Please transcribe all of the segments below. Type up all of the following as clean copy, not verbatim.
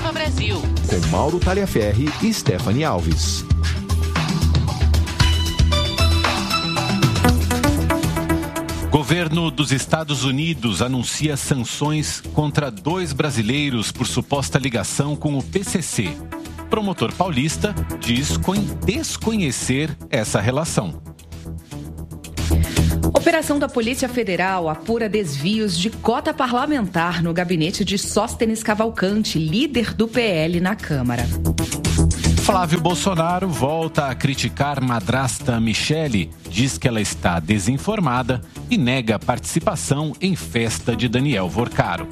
Nova Brasil. Com Mauro Taliaferri e Stephanie Alves. Governo dos Estados Unidos anuncia sanções contra 2 brasileiros por suposta ligação com o PCC. Promotor paulista diz desconhecer essa relação. Operação da Polícia Federal apura desvios de cota parlamentar no gabinete de Sóstenes Cavalcante, líder do PL na Câmara. Flávio Bolsonaro volta a criticar madrasta Michele, diz que ela está desinformada e nega participação em festa de Daniel Vorcaro.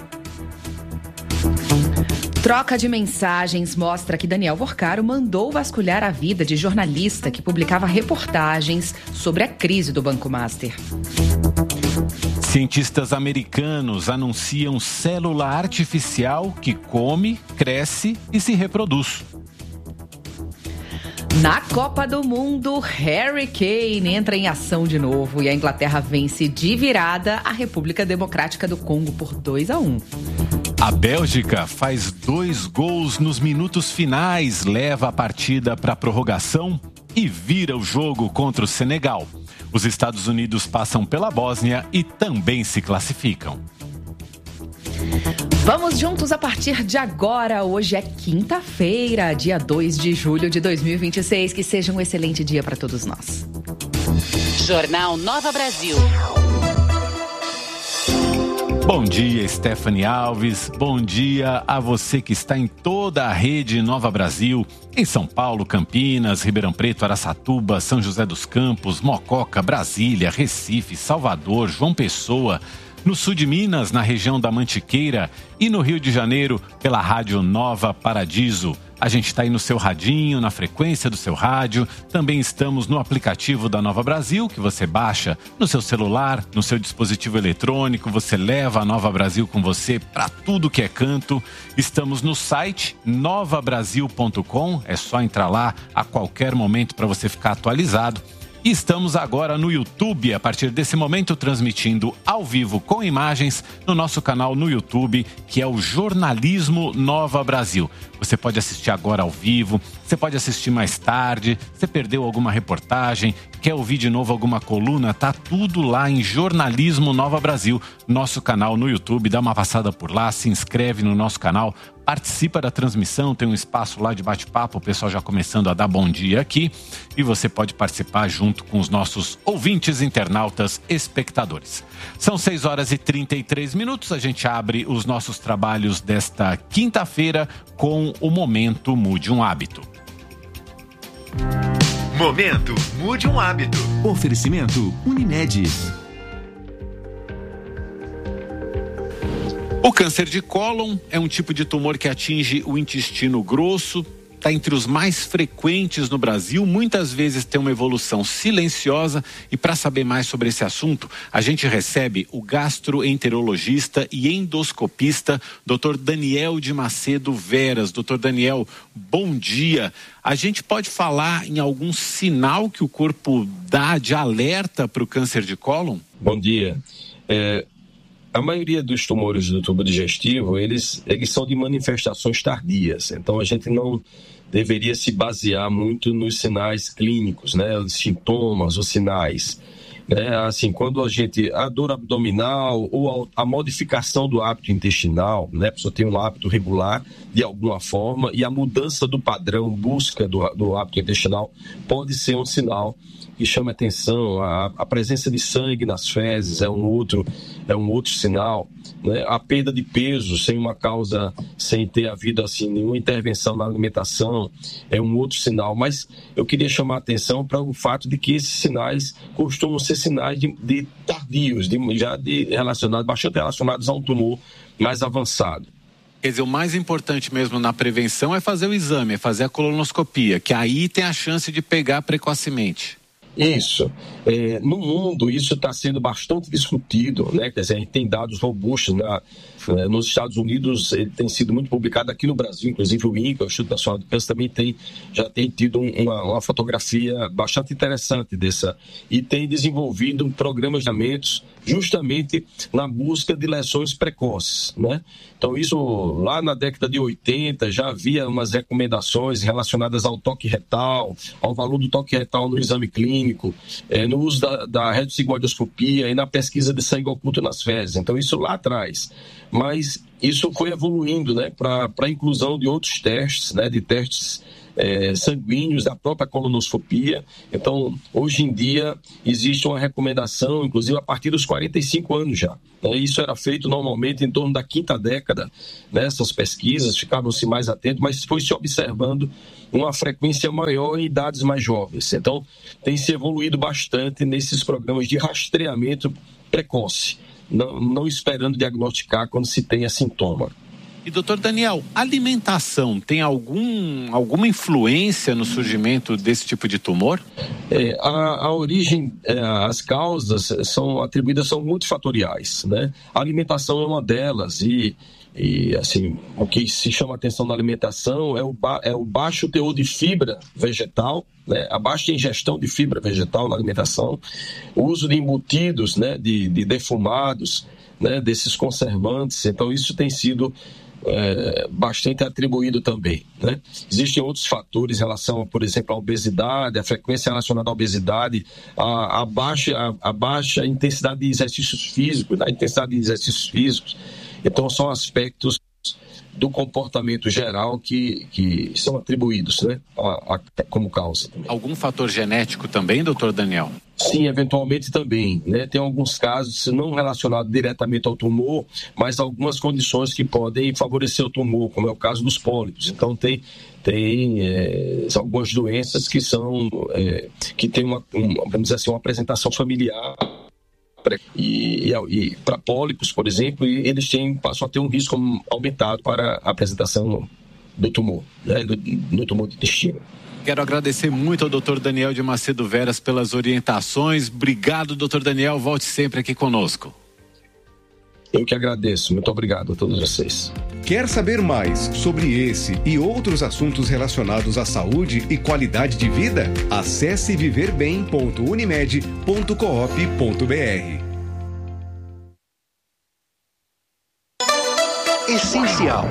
Troca de mensagens mostra que Daniel Vorcaro mandou vasculhar a vida de jornalista que publicava reportagens sobre a crise do Banco Master. Cientistas americanos anunciam célula artificial que come, cresce e se reproduz. Na Copa do Mundo, Harry Kane entra em ação de novo e a Inglaterra vence de virada a República Democrática do Congo por 2-1. A Bélgica faz 2 gols nos minutos finais, leva a partida para a prorrogação e vira o jogo contra o Senegal. Os Estados Unidos passam pela Bósnia e também se classificam. Vamos juntos a partir de agora. Hoje é quinta-feira, dia 2 de julho de 2026. Que seja um excelente dia para todos nós. Jornal Nova Brasil. Bom dia, Stephanie Alves. Bom dia a você que está em toda a rede Nova Brasil, em São Paulo, Campinas, Ribeirão Preto, Araçatuba, São José dos Campos, Mococa, Brasília, Recife, Salvador, João Pessoa, no sul de Minas, na região da Mantiqueira e no Rio de Janeiro, pela Rádio Nova Paradiso. A gente está aí no seu radinho, na frequência do seu rádio. Também estamos no aplicativo da Nova Brasil, que você baixa no seu celular, no seu dispositivo eletrônico. Você leva a Nova Brasil com você para tudo que é canto. Estamos no site novabrasil.com. É só entrar lá a qualquer momento para você ficar atualizado. E estamos agora no YouTube, a partir desse momento, transmitindo ao vivo com imagens no nosso canal no YouTube, que é o Jornalismo Nova Brasil. Você pode assistir agora ao vivo, você pode assistir mais tarde, você perdeu alguma reportagem, quer ouvir de novo alguma coluna, tá tudo lá em Jornalismo Nova Brasil, nosso canal no YouTube. Dá uma passada por lá, se inscreve no nosso canal, participa da transmissão, tem um espaço lá de bate-papo, o pessoal já começando a dar bom dia aqui, e você pode participar junto com os nossos ouvintes, internautas, espectadores. São 6h33, a gente abre os nossos trabalhos desta quinta-feira com o Momento Mude um Hábito. Momento Mude um Hábito. Oferecimento Unimed. O câncer de cólon é um tipo de tumor que atinge o intestino grosso, está entre os mais frequentes no Brasil, muitas vezes tem uma evolução silenciosa. E para saber mais sobre esse assunto, a gente recebe o gastroenterologista e endoscopista Dr. Daniel de Macedo Veras. Dr. Daniel, bom dia. A gente pode falar em algum sinal que o corpo dá de alerta para o câncer de cólon? Bom dia. A maioria dos tumores do tubo digestivo, eles são de manifestações tardias. Então, a gente não deveria se basear muito nos sinais clínicos, né? Os sintomas, os sinais. Assim, quando a dor abdominal ou a modificação do hábito intestinal, né? A pessoa tem um hábito regular de alguma forma e a mudança do padrão, busca do hábito intestinal, pode ser um sinal que chama atenção. A presença de sangue nas fezes é um outro sinal, né? A perda de peso sem uma causa, sem ter havido assim, nenhuma intervenção na alimentação é um outro sinal. Mas eu queria chamar a atenção para o fato de que esses sinais costumam ser sinais de tardios, bastante relacionados a um tumor mais avançado. Quer dizer, o mais importante mesmo na prevenção é fazer o exame, é fazer a colonoscopia, que aí tem a chance de pegar precocemente. Isso. No mundo, isso está sendo bastante discutido, né? Quer dizer, a gente tem dados robustos. Nos Estados Unidos, ele tem sido muito publicado, aqui no Brasil, inclusive o INCA, o Instituto Nacional de Câncer, também já tem tido uma fotografia bastante interessante dessa, e tem desenvolvido programas de tratamentos justamente na busca de lesões precoces, né? Então isso lá na década de 80 já havia umas recomendações relacionadas ao toque retal, ao valor do toque retal no exame clínico, no uso da retossigmoidoscopia e na pesquisa de sangue oculto nas fezes. Então isso lá atrás. Mas isso foi evoluindo, né, para a inclusão de outros testes, né, de testes sanguíneos, da própria colonoscopia. Então, hoje em dia, existe uma recomendação, inclusive a partir dos 45 anos já. Né? Isso era feito normalmente em torno da 5ª década, né? Essas pesquisas, ficavam-se mais atentos, mas foi se observando uma frequência maior em idades mais jovens. Então, tem se evoluído bastante nesses programas de rastreamento precoce, não esperando diagnosticar quando se tenha sintoma. E, doutor Daniel, alimentação tem alguma influência no surgimento desse tipo de tumor? A origem, as causas são atribuídas, são multifatoriais, né? A alimentação é uma delas e assim, o que se chama atenção na alimentação é o baixo teor de fibra vegetal, né? A baixa ingestão de fibra vegetal na alimentação, o uso de embutidos, né? de defumados, né? Desses conservantes. Então isso tem sido bastante atribuído também, né? Existem outros fatores em relação, por exemplo, à obesidade, a frequência relacionada à obesidade, a baixa intensidade de exercícios físicos, a intensidade de exercícios físicos. Então são aspectos do comportamento geral que são atribuídos, né, como causa. Algum fator genético também, doutor Daniel? Sim, eventualmente também, né? Tem alguns casos não relacionados diretamente ao tumor, mas algumas condições que podem favorecer o tumor, como é o caso dos pólipos. Então tem algumas doenças que são que tem vamos dizer assim, uma apresentação familiar. E para pólipos, por exemplo, eles passam a ter um risco aumentado para a apresentação do tumor, né, no tumor do intestino. Quero agradecer muito ao Dr. Daniel de Macedo Veras pelas orientações. Obrigado, Dr. Daniel. Volte sempre aqui conosco. Eu que agradeço. Muito obrigado a todos vocês. Quer saber mais sobre esse e outros assuntos relacionados à saúde e qualidade de vida? Acesse viverbem.unimed.coop.br. Essencial.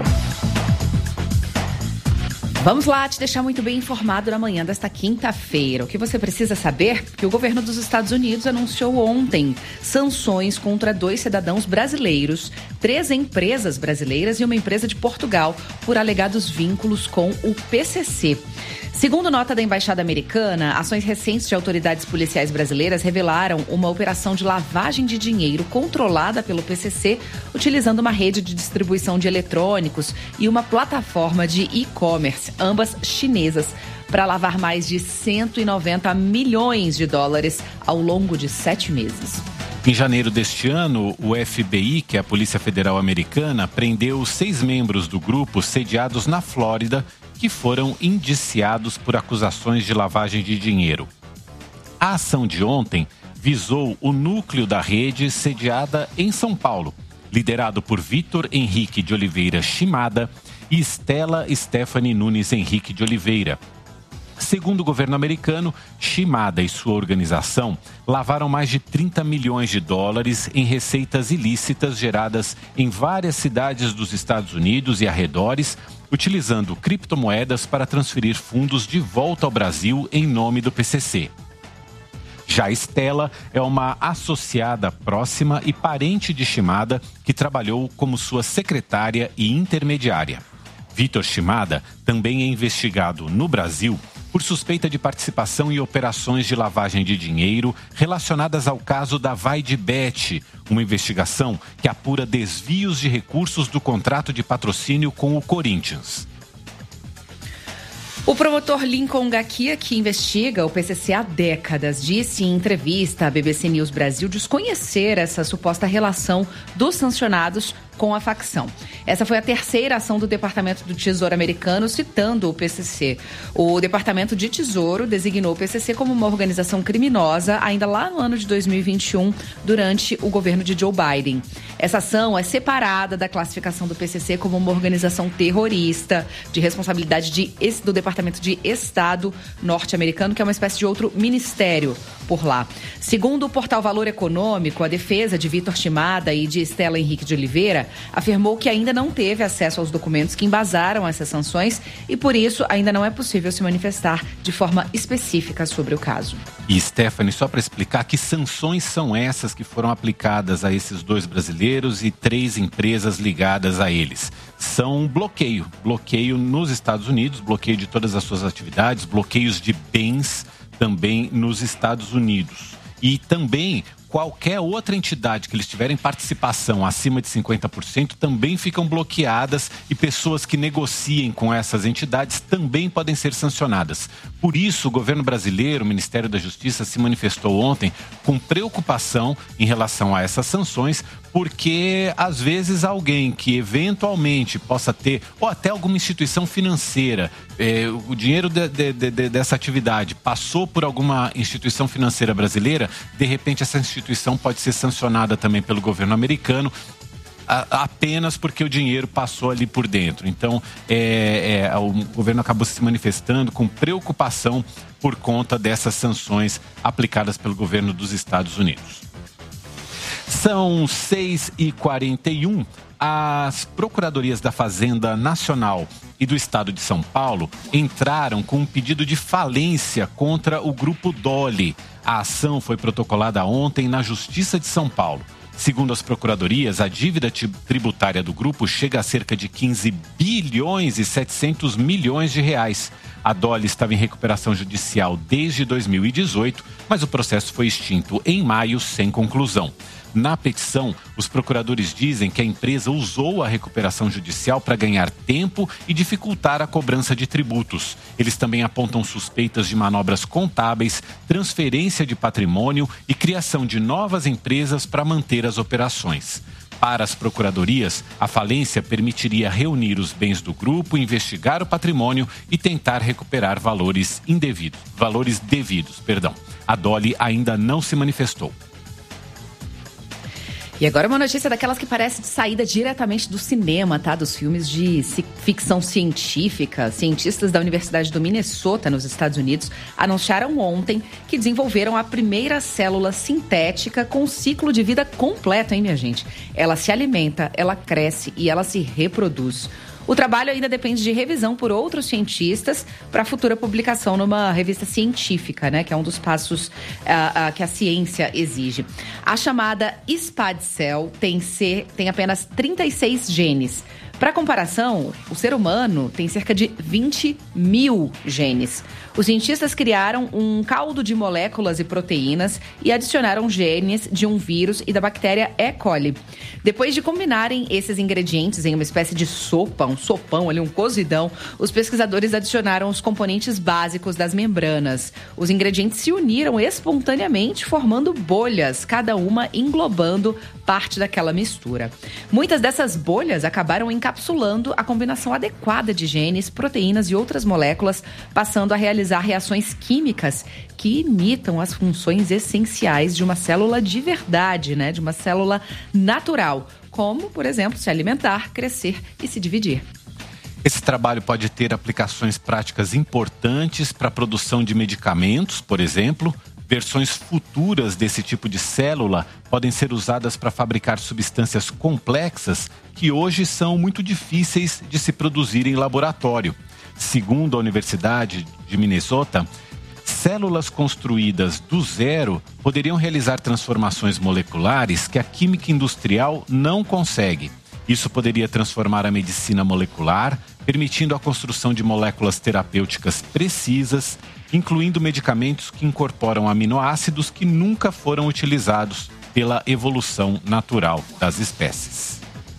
Vamos lá te deixar muito bem informado na manhã desta quinta-feira. O que você precisa saber? Que o governo dos Estados Unidos anunciou ontem sanções contra 2 cidadãos brasileiros, 3 empresas brasileiras e uma empresa de Portugal por alegados vínculos com o PCC. Segundo nota da Embaixada Americana, ações recentes de autoridades policiais brasileiras revelaram uma operação de lavagem de dinheiro controlada pelo PCC, utilizando uma rede de distribuição de eletrônicos e uma plataforma de e-commerce, ambas chinesas, para lavar mais de 190 milhões de dólares ao longo de 7 meses. Em janeiro deste ano, o FBI, que é a Polícia Federal Americana, prendeu 6 membros do grupo sediados na Flórida, que foram indiciados por acusações de lavagem de dinheiro. A ação de ontem visou o núcleo da rede sediada em São Paulo, liderado por Vitor Henrique de Oliveira Shimada e Stella Stephanie Nunes Henrique de Oliveira. Segundo o governo americano, Shimada e sua organização lavaram mais de 30 milhões de dólares em receitas ilícitas geradas em várias cidades dos Estados Unidos e arredores, utilizando criptomoedas para transferir fundos de volta ao Brasil em nome do PCC. Já Stella é uma associada próxima e parente de Shimada que trabalhou como sua secretária e intermediária. Vitor Shimada também é investigado no Brasil por suspeita de participação em operações de lavagem de dinheiro relacionadas ao caso da VaideBet, uma investigação que apura desvios de recursos do contrato de patrocínio com o Corinthians. O promotor Lincoln Gakia, que investiga o PCC há décadas, disse em entrevista à BBC News Brasil desconhecer essa suposta relação dos sancionados com a facção. Essa foi a terceira ação do Departamento do Tesouro americano citando o PCC. O Departamento de Tesouro designou o PCC como uma organização criminosa ainda lá no ano de 2021, durante o governo de Joe Biden. Essa ação é separada da classificação do PCC como uma organização terrorista de responsabilidade do Departamento de Estado norte-americano, que é uma espécie de outro ministério por lá. Segundo o portal Valor Econômico, a defesa de Vitor Shimada e de Estela Henrique de Oliveira afirmou que ainda não teve acesso aos documentos que embasaram essas sanções e, por isso, ainda não é possível se manifestar de forma específica sobre o caso. E, Stephanie, só para explicar, que sanções são essas que foram aplicadas a esses 2 brasileiros e 3 empresas ligadas a eles? São bloqueio nos Estados Unidos, bloqueio de todas as suas atividades, bloqueios de bens também nos Estados Unidos. E também qualquer outra entidade que eles tiverem participação acima de 50% também ficam bloqueadas e pessoas que negociem com essas entidades também podem ser sancionadas. Por isso, o governo brasileiro, o Ministério da Justiça, se manifestou ontem com preocupação em relação a essas sanções, porque às vezes alguém que eventualmente possa ter, ou até alguma instituição financeira, o dinheiro dessa atividade passou por alguma instituição financeira brasileira, de repente essa instituição pode ser sancionada também pelo governo americano, apenas porque o dinheiro passou ali por dentro. Então, o governo acabou se manifestando com preocupação por conta dessas sanções aplicadas pelo governo dos Estados Unidos. São 6h41. As procuradorias da Fazenda Nacional e do Estado de São Paulo entraram com um pedido de falência contra o Grupo Dolly. A ação foi protocolada ontem na Justiça de São Paulo. Segundo as procuradorias, a dívida tributária do grupo chega a cerca de 15 bilhões e 700 milhões de reais. A Dolly estava em recuperação judicial desde 2018, mas o processo foi extinto em maio sem conclusão. Na petição, os procuradores dizem que a empresa usou a recuperação judicial para ganhar tempo e dificultar a cobrança de tributos. Eles também apontam suspeitas de manobras contábeis, transferência de patrimônio e criação de novas empresas para manter as operações. Para as procuradorias, a falência permitiria reunir os bens do grupo, investigar o patrimônio e tentar recuperar valores devidos. A Dolly ainda não se manifestou. E agora uma notícia daquelas que parece de saída diretamente do cinema, tá? Dos filmes de ficção científica. Cientistas da Universidade do Minnesota, nos Estados Unidos, anunciaram ontem que desenvolveram a primeira célula sintética com ciclo de vida completo, hein, minha gente? Ela se alimenta, ela cresce e ela se reproduz. O trabalho ainda depende de revisão por outros cientistas para futura publicação numa revista científica, né? Que é um dos passos que a ciência exige. A chamada SPAD-Cell tem apenas 36 genes. Para comparação, o ser humano tem cerca de 20 mil genes. Os cientistas criaram um caldo de moléculas e proteínas e adicionaram genes de um vírus e da bactéria E. coli. Depois de combinarem esses ingredientes em uma espécie de sopa, um sopão ali, um cozidão, os pesquisadores adicionaram os componentes básicos das membranas. Os ingredientes se uniram espontaneamente, formando bolhas, cada uma englobando parte daquela mistura. Muitas dessas bolhas acabaram encapsulando a combinação adequada de genes, proteínas e outras moléculas, passando a realizar reações químicas que imitam as funções essenciais de uma célula de verdade, né? De uma célula natural, como, por exemplo, se alimentar, crescer e se dividir. Esse trabalho pode ter aplicações práticas importantes para a produção de medicamentos, por exemplo. Versões futuras desse tipo de célula podem ser usadas para fabricar substâncias complexas que hoje são muito difíceis de se produzir em laboratório. Segundo a Universidade de Minnesota, células construídas do zero poderiam realizar transformações moleculares que a química industrial não consegue. Isso poderia transformar a medicina molecular, permitindo a construção de moléculas terapêuticas precisas, incluindo medicamentos que incorporam aminoácidos que nunca foram utilizados pela evolução natural das espécies.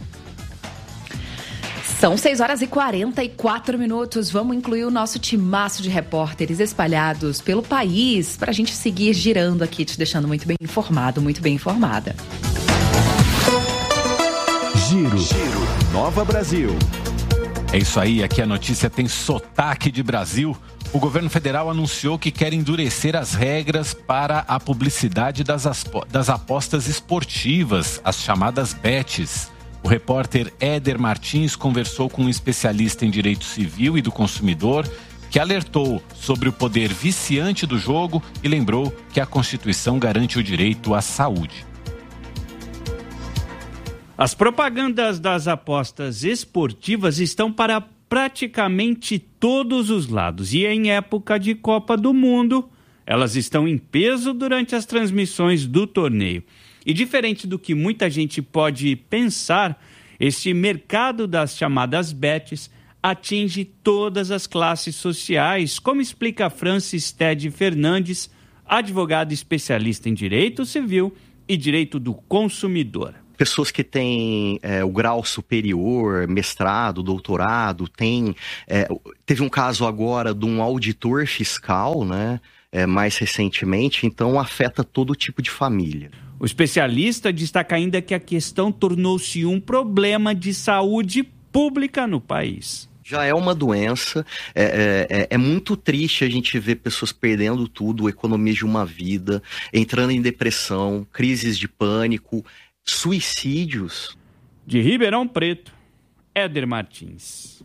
São 6h44. Vamos incluir o nosso timaço de repórteres espalhados pelo país para a gente seguir girando aqui, te deixando muito bem informado, muito bem informada. Giro. Nova Brasil. É isso aí, aqui a notícia tem sotaque de Brasil. O governo federal anunciou que quer endurecer as regras para a publicidade das apostas esportivas, as chamadas bets. O repórter Éder Martins conversou com um especialista em direito civil e do consumidor, que alertou sobre o poder viciante do jogo e lembrou que a Constituição garante o direito à saúde. As propagandas das apostas esportivas estão para praticamente todos os lados. E em época de Copa do Mundo, elas estão em peso durante as transmissões do torneio. E diferente do que muita gente pode pensar, este mercado das chamadas bets atinge todas as classes sociais, como explica Francis Ted Fernandes, advogado especialista em direito civil e direito do consumidor. Pessoas que têm o grau superior, mestrado, doutorado, teve um caso agora de um auditor fiscal, né, mais recentemente, então afeta todo tipo de família. O especialista destaca ainda que a questão tornou-se um problema de saúde pública no país. Já é uma doença, é muito triste a gente ver pessoas perdendo tudo, economia de uma vida, entrando em depressão, crises de pânico, suicídios. De Ribeirão Preto, Éder Martins.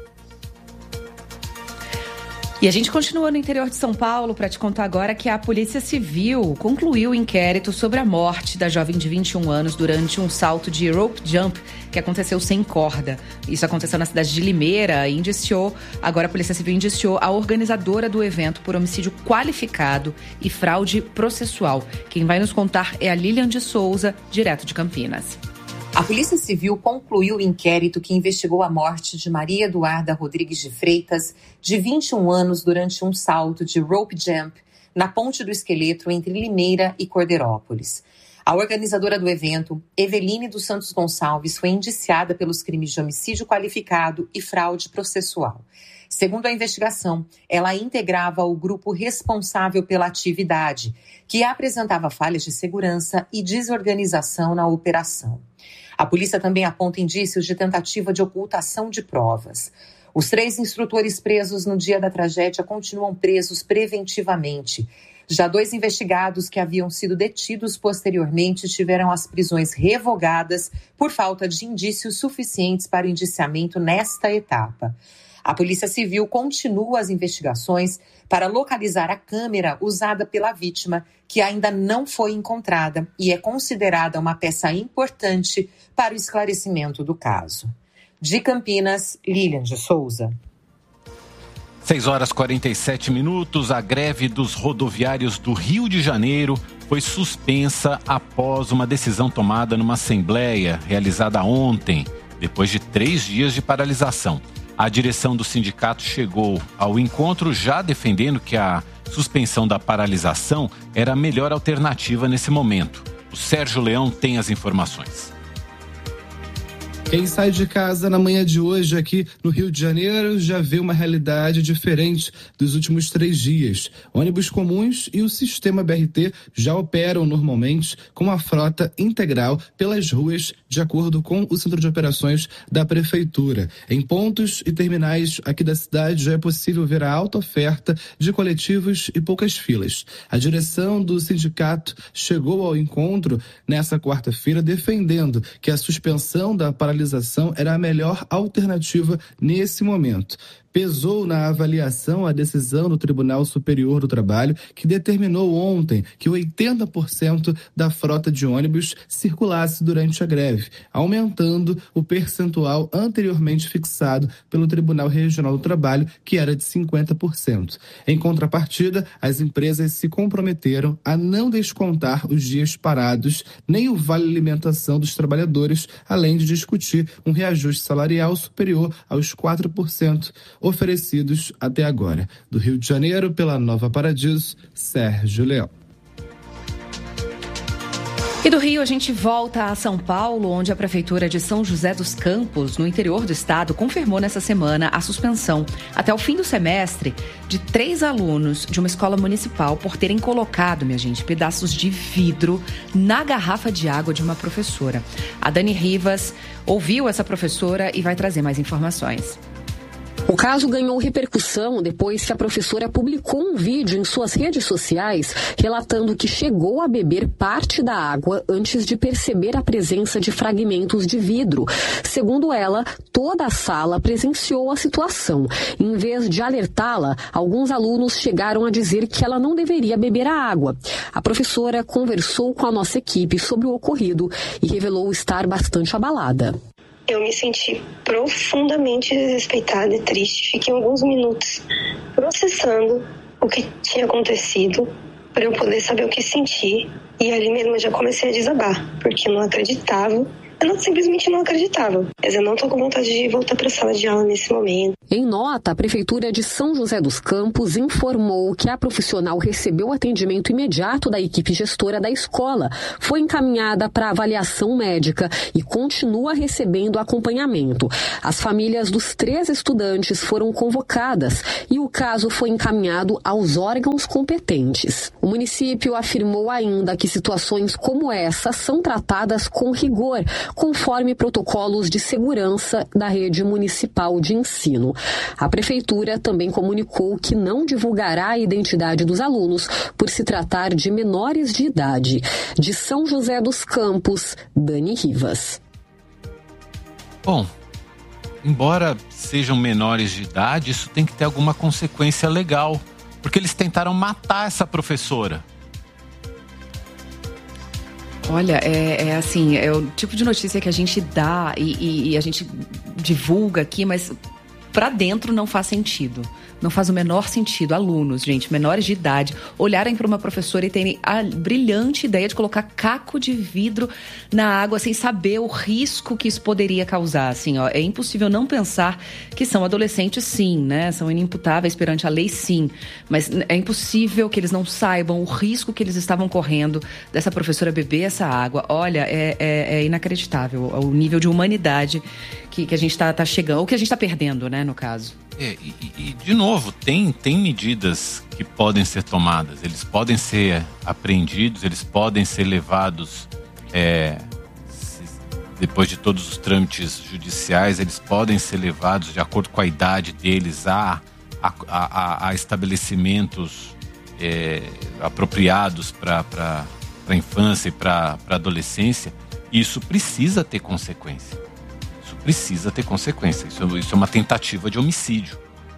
E a gente continua no interior de São Paulo para te contar agora que a Polícia Civil concluiu o inquérito sobre a morte da jovem de 21 anos durante um salto de rope jump que aconteceu sem corda. Isso aconteceu na cidade de Limeira e agora a Polícia Civil indiciou a organizadora do evento por homicídio qualificado e fraude processual. Quem vai nos contar é a Lilian de Souza, direto de Campinas. A Polícia Civil concluiu o inquérito que investigou a morte de Maria Eduarda Rodrigues de Freitas, de 21 anos, durante um salto de rope jump na Ponte do Esqueleto entre Limeira e Cordeirópolis. A organizadora do evento, Eveline dos Santos Gonçalves, foi indiciada pelos crimes de homicídio qualificado e fraude processual. Segundo a investigação, ela integrava o grupo responsável pela atividade, que apresentava falhas de segurança e desorganização na operação. A polícia também aponta indícios de tentativa de ocultação de provas. Os 3 instrutores presos no dia da tragédia continuam presos preventivamente. Já 2 investigados que haviam sido detidos posteriormente tiveram as prisões revogadas por falta de indícios suficientes para o indiciamento nesta etapa. A Polícia Civil continua as investigações para localizar a câmera usada pela vítima, que ainda não foi encontrada e é considerada uma peça importante para o esclarecimento do caso. De Campinas, Lilian de Souza. 6h47, a greve dos rodoviários do Rio de Janeiro foi suspensa após uma decisão tomada numa assembleia realizada ontem, depois de 3 dias de paralisação. A direção do sindicato chegou ao encontro já defendendo que a suspensão da paralisação era a melhor alternativa nesse momento. O Sérgio Leão tem as informações. Quem sai de casa na manhã de hoje aqui no Rio de Janeiro já vê uma realidade diferente dos últimos 3 dias. Ônibus comuns e o sistema BRT já operam normalmente com a frota integral pelas ruas, de acordo com o Centro de Operações da Prefeitura. Em pontos e terminais aqui da cidade já é possível ver a alta oferta de coletivos e poucas filas. A direção do sindicato chegou ao encontro nessa quarta-feira defendendo que a suspensão da paralisação era a melhor alternativa nesse momento. Pesou na avaliação a decisão do Tribunal Superior do Trabalho, que determinou ontem que 80% da frota de ônibus circulasse durante a greve, aumentando o percentual anteriormente fixado pelo Tribunal Regional do Trabalho, que era de 50%. Em contrapartida, as empresas se comprometeram a não descontar os dias parados, nem o vale-alimentação dos trabalhadores, além de discutir um reajuste salarial superior aos 4%, oferecidos até agora. Do Rio de Janeiro, pela Nova Paradiso, Sérgio Leão. E do Rio a gente volta a São Paulo, onde a Prefeitura de São José dos Campos, no interior do estado, confirmou nessa semana a suspensão até o fim do semestre de 3 alunos de uma escola municipal por terem colocado, minha gente, pedaços de vidro na garrafa de água de uma professora. A Dani Rivas ouviu essa professora e vai trazer mais informações. O caso ganhou repercussão depois que a professora publicou um vídeo em suas redes sociais relatando que chegou a beber parte da água antes de perceber a presença de fragmentos de vidro. Segundo ela, toda a sala presenciou a situação. Em vez de alertá-la, alguns alunos chegaram a dizer que ela não deveria beber a água. A professora conversou com a nossa equipe sobre o ocorrido e revelou estar bastante abalada. Eu me senti profundamente desrespeitada e triste. Fiquei alguns minutos processando o que tinha acontecido para eu poder saber o que sentir. E ali mesmo eu já comecei a desabar, porque eu não acreditava. Eu simplesmente não acreditava. Mas eu não estou com vontade de voltar para a sala de aula nesse momento. Em nota, a Prefeitura de São José dos Campos informou que a profissional recebeu atendimento imediato da equipe gestora da escola, foi encaminhada para avaliação médica e continua recebendo acompanhamento. As famílias dos 3 estudantes foram convocadas e o caso foi encaminhado aos órgãos competentes. O município afirmou ainda que situações como essa são tratadas com rigor, conforme protocolos de segurança da rede municipal de ensino. A Prefeitura também comunicou que não divulgará a identidade dos alunos por se tratar de menores de idade. De São José dos Campos, Dani Rivas. Bom, embora sejam menores de idade, isso tem que ter alguma consequência legal, porque eles tentaram matar essa professora. Olha, é assim, é o tipo de notícia que a gente dá e a gente divulga aqui, mas pra dentro não faz sentido. Não faz o menor sentido. Alunos, gente, menores de idade, olharem para uma professora e terem a brilhante ideia de colocar caco de vidro na água sem saber o risco que isso poderia causar. Assim, ó, é impossível não pensar que são adolescentes, sim, né? São inimputáveis perante a lei, sim. Mas é impossível que eles não saibam o risco que eles estavam correndo dessa professora beber essa água. Olha, é inacreditável o nível de humanidade que a gente tá chegando, ou que a gente tá perdendo, né, no caso. E de novo, tem medidas que podem ser tomadas. Eles podem ser apreendidos, eles podem ser levados, depois de todos os trâmites judiciais, eles podem ser levados de acordo com a idade deles a estabelecimentos apropriados para a infância e para a adolescência. Isso precisa ter consequência. Precisa ter consequência. Isso é uma tentativa de homicídio.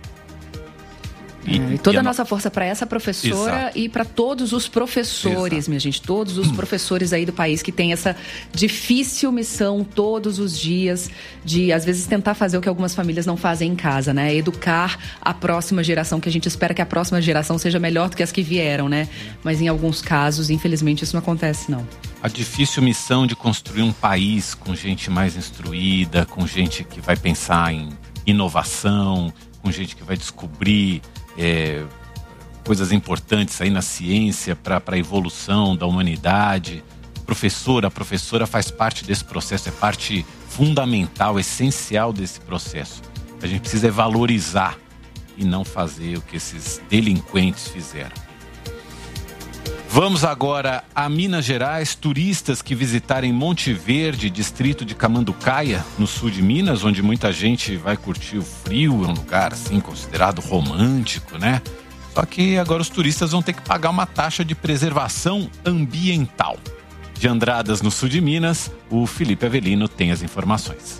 E toda a nossa força para essa professora. Exato. E para todos os professores, exato, minha gente, todos os professores aí do país que têm essa difícil missão todos os dias de, às vezes, tentar fazer o que algumas famílias não fazem em casa, né? Educar a próxima geração, que a gente espera que a próxima geração seja melhor do que as que vieram, né? Mas em alguns casos, infelizmente, isso não acontece, não. A difícil missão de construir um país com gente mais instruída, com gente que vai pensar em inovação, com gente que vai descobrir coisas importantes aí na ciência para a evolução da humanidade. A professora faz parte desse processo, é parte fundamental, essencial desse processo. A gente precisa valorizar e não fazer o que esses delinquentes fizeram. Vamos agora a Minas Gerais. Turistas que visitarem Monte Verde, distrito de Camanducaia, no sul de Minas, onde muita gente vai curtir o frio, é um lugar assim considerado romântico, né? Só que agora os turistas vão ter que pagar uma taxa de preservação ambiental. De Andradas, no sul de Minas, o Felipe Avelino tem as informações.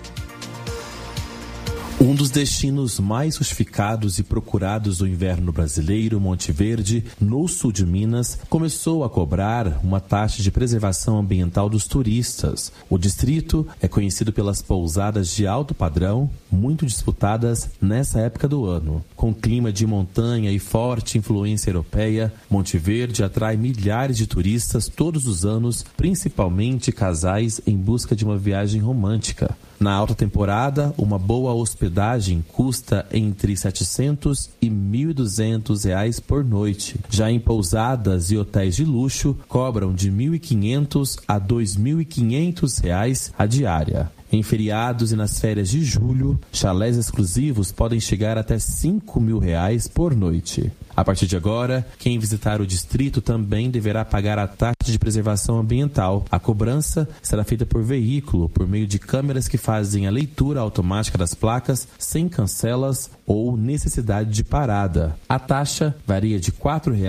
Um dos destinos mais justificados e procurados do inverno brasileiro, Monte Verde, no sul de Minas, começou a cobrar uma taxa de preservação ambiental dos turistas. O distrito é conhecido pelas pousadas de alto padrão, muito disputadas nessa época do ano. Com clima de montanha e forte influência europeia, Monte Verde atrai milhares de turistas todos os anos, principalmente casais em busca de uma viagem romântica. Na alta temporada, uma boa hospedagem custa entre R$ 700 e R$ 1.200 por noite. Já em pousadas e hotéis de luxo, cobram de R$ 1.500 a R$ 2.500 a diária. Em feriados e nas férias de julho, chalés exclusivos podem chegar até R$ 5.000 por noite. A partir de agora, quem visitar o distrito também deverá pagar a taxa de preservação ambiental. A cobrança será feita por veículo, por meio de câmeras que fazem a leitura automática das placas, sem cancelas ou necessidade de parada. A taxa varia de R$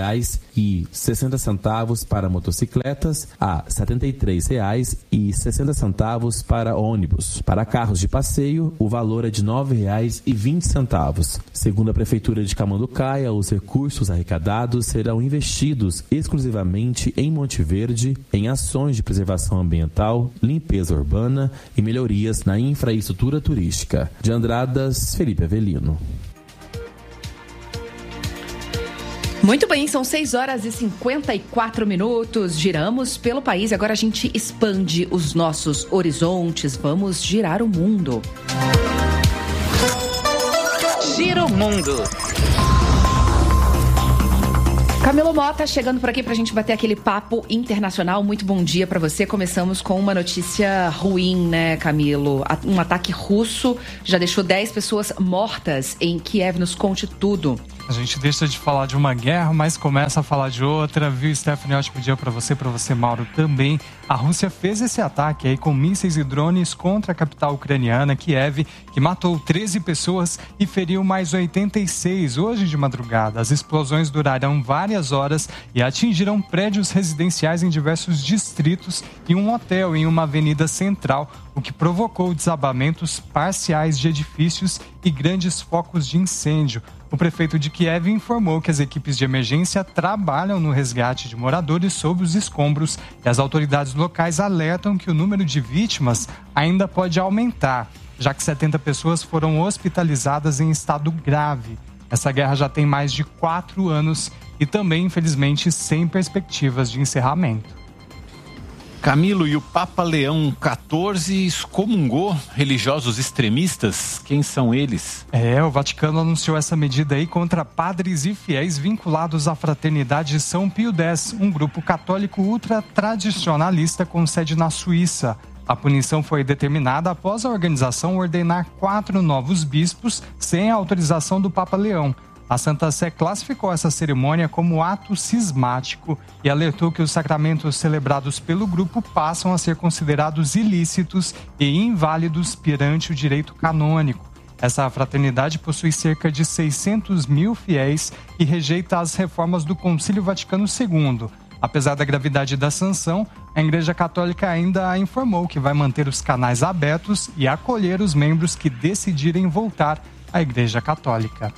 4,60 para motocicletas a R$ 73,60 para ônibus. Para carros de passeio, o valor é de R$ 9,20. Segundo a Prefeitura de Camanducaia, os recursos arrecadados serão investidos exclusivamente em Monte Verde, em ações de preservação ambiental, limpeza urbana e melhorias na infraestrutura turística. De Andradas, Felipe Avelino. Muito bem, são 6h54. Giramos pelo país e agora a gente expande os nossos horizontes. Vamos girar o mundo. Gira o mundo. Camilo Mota chegando por aqui pra gente bater aquele papo internacional. Muito bom dia pra você. Começamos com uma notícia ruim, né, Camilo? Um ataque russo já deixou 10 pessoas mortas em Kiev. Nos conte tudo. A gente deixa de falar de uma guerra, mas começa a falar de outra. Viu, Stephanie? Ótimo dia para você, Mauro, também. A Rússia fez esse ataque aí com mísseis e drones contra a capital ucraniana, Kiev, que matou 13 pessoas e feriu mais 86 hoje de madrugada. As explosões duraram várias horas e atingiram prédios residenciais em diversos distritos e um hotel em uma avenida central, o que provocou desabamentos parciais de edifícios e grandes focos de incêndio. O prefeito de Kiev informou que as equipes de emergência trabalham no resgate de moradores sob os escombros e as autoridades locais alertam que o número de vítimas ainda pode aumentar, já que 70 pessoas foram hospitalizadas em estado grave. Essa guerra já tem mais de 4 anos e também, infelizmente, sem perspectivas de encerramento. Camilo, e o Papa Leão XIV excomungou religiosos extremistas? Quem são eles? O Vaticano anunciou essa medida aí contra padres e fiéis vinculados à Fraternidade São Pio X, um grupo católico ultra-tradicionalista com sede na Suíça. A punição foi determinada após a organização ordenar 4 novos bispos sem a autorização do Papa Leão. A Santa Sé classificou essa cerimônia como ato cismático e alertou que os sacramentos celebrados pelo grupo passam a ser considerados ilícitos e inválidos perante o direito canônico. Essa fraternidade possui cerca de 600 mil fiéis e rejeita as reformas do Concílio Vaticano II. Apesar da gravidade da sanção, a Igreja Católica ainda informou que vai manter os canais abertos e acolher os membros que decidirem voltar à Igreja Católica.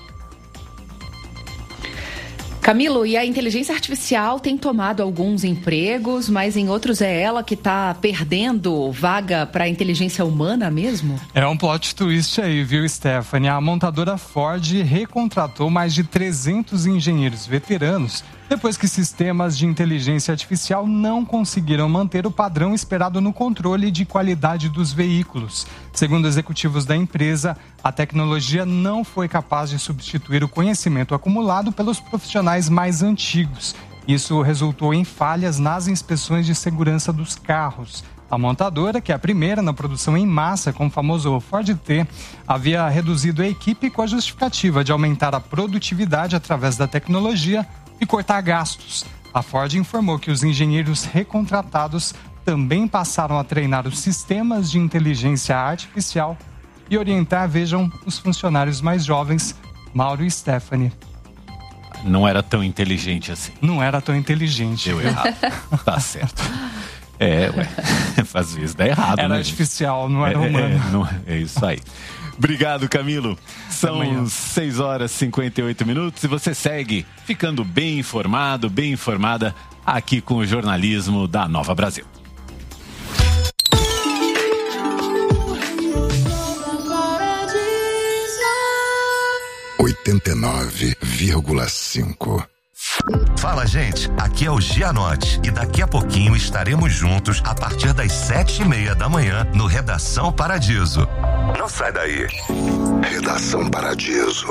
Camilo, e a inteligência artificial tem tomado alguns empregos, mas em outros é ela que está perdendo vaga para a inteligência humana mesmo? É um plot twist aí, viu, Stephanie? A montadora Ford recontratou mais de 300 engenheiros veteranos depois que sistemas de inteligência artificial não conseguiram manter o padrão esperado no controle de qualidade dos veículos. Segundo executivos da empresa, a tecnologia não foi capaz de substituir o conhecimento acumulado pelos profissionais mais antigos. Isso resultou em falhas nas inspeções de segurança dos carros. A montadora, que é a primeira na produção em massa com o famoso Ford T, havia reduzido a equipe com a justificativa de aumentar a produtividade através da tecnologia e cortar gastos. A Ford informou que os engenheiros recontratados também passaram a treinar os sistemas de inteligência artificial e orientar, vejam, os funcionários mais jovens, Mauro e Stephanie. Não era tão inteligente assim. Não era tão inteligente. Deu errado. Tá certo. Às vezes dá errado, era né? Artificial, não era humano. É isso aí. Obrigado, Camilo. São 6h58 e você segue ficando bem informado, bem informada aqui com o jornalismo da Nova Brasil. 89,5. Fala, gente, aqui é o Gianotti e daqui a pouquinho estaremos juntos a partir das 7:30 da manhã no Redação Paradiso. Não sai daí. Redação Paradiso.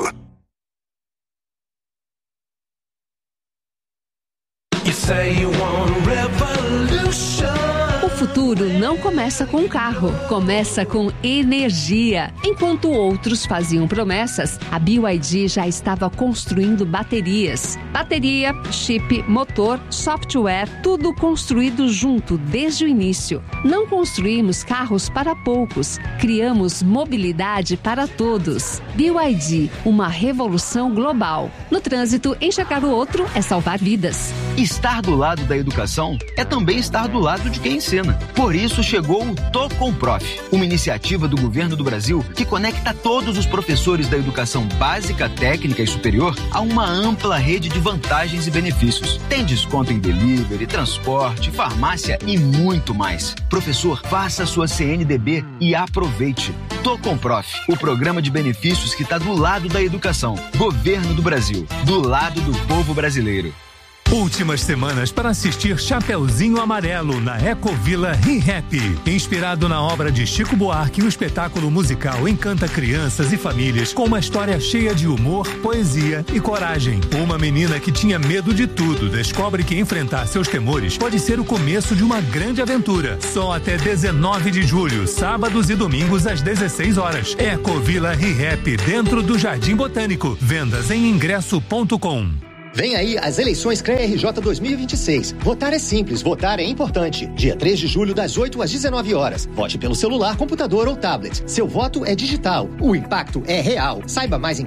You say you want revolution. O futuro não começa com um carro, começa com energia. Enquanto outros faziam promessas, a BYD já estava construindo baterias. Bateria, chip, motor, software, tudo construído junto desde o início. Não construímos carros para poucos, criamos mobilidade para todos. BYD, uma revolução global. No trânsito, enxergar o outro é salvar vidas. Estar do lado da educação é também estar do lado de quem ensina. Por isso chegou o Tô com Prof, uma iniciativa do governo do Brasil que conecta todos os professores da educação básica, técnica e superior a uma ampla rede de vantagens e benefícios. Tem desconto em delivery, transporte, farmácia e muito mais. Professor, faça sua CNDB e aproveite. Tô com Prof, o programa de benefícios que está do lado da educação. Governo do Brasil, do lado do povo brasileiro. Últimas semanas para assistir Chapeuzinho Amarelo na Ecovila ReHap. Inspirado na obra de Chico Buarque, o espetáculo musical encanta crianças e famílias com uma história cheia de humor, poesia e coragem. Uma menina que tinha medo de tudo descobre que enfrentar seus temores pode ser o começo de uma grande aventura. Só até 19 de julho, sábados e domingos às 16 horas. Ecovila ReHap, dentro do Jardim Botânico. Vendas em ingresso.com. Vem aí as eleições CREA-RJ 2026. Votar é simples, votar é importante. Dia 3 de julho, das 8 às 19 horas. Vote pelo celular, computador ou tablet. Seu voto é digital. O impacto é real. Saiba mais em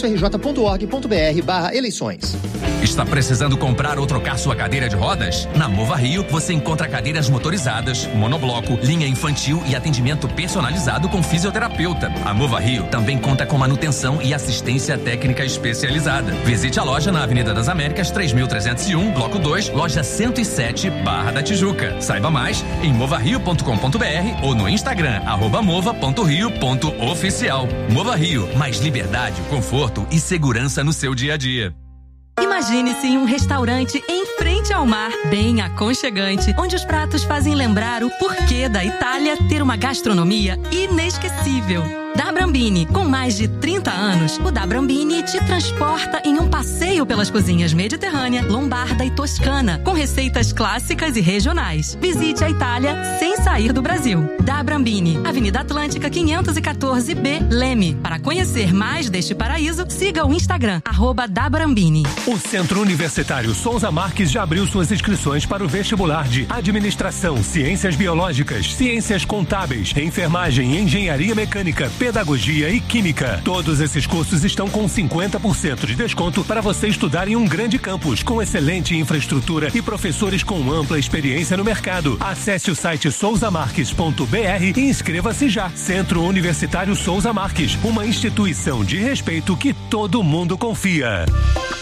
crea-rj.org.br/eleições. Está precisando comprar ou trocar sua cadeira de rodas? Na Mova Rio, você encontra cadeiras motorizadas, monobloco, linha infantil e atendimento personalizado com fisioterapeuta. A Mova Rio também conta com manutenção e assistência técnica especializada. Visite a loja na Avenida das Américas, 3.301, Bloco 2, loja 107, Barra da Tijuca. Saiba mais em movario.com.br ou no Instagram, @mova.rio.oficial. Mova Rio, mais liberdade, conforto e segurança no seu dia a dia. Imagine-se em um restaurante em frente ao mar, bem aconchegante, onde os pratos fazem lembrar o porquê da Itália ter uma gastronomia inesquecível. Da Brambini, com mais de 30 anos, o Da Brambini te transporta em um passeio pelas cozinhas mediterrânea, lombarda e toscana, com receitas clássicas e regionais. Visite a Itália sem sair do Brasil. Da Brambini, Avenida Atlântica 514B, Leme. Para conhecer mais deste paraíso, siga o Instagram, @dabrambini. O Centro Universitário Souza Marques já abriu suas inscrições para o vestibular de Administração, Ciências Biológicas, Ciências Contábeis, Enfermagem, Engenharia Mecânica, Pedagogia e Química. Todos esses cursos estão com 50% de desconto para você estudar em um grande campus, com excelente infraestrutura e professores com ampla experiência no mercado. Acesse o site souzamarques.br e inscreva-se já. Centro Universitário Souza Marques, uma instituição de respeito que todo mundo confia.